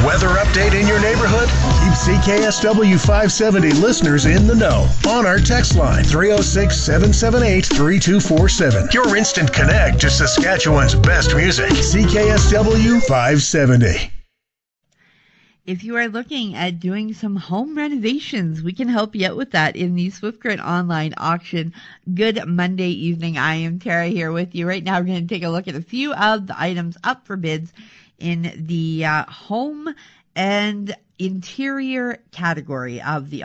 weather update in your neighborhood? Keep CKSW 570 listeners in the know on our text line 306-778-3247. Your instant connect to Saskatchewan's best music. CKSW 570. If you are looking at doing some home renovations, we can help you out with that in the Swift Current online auction. Good Monday evening. I am Tara here with you. Right now, we're going to take a look at a few of the items up for bids in the home and interior category of the